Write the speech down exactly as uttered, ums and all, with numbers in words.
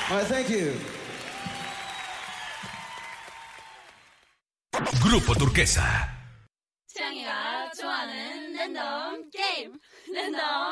All right, thank you. Grupo Turquesa. 취향이가 좋아하는 랜덤 게임 랜덤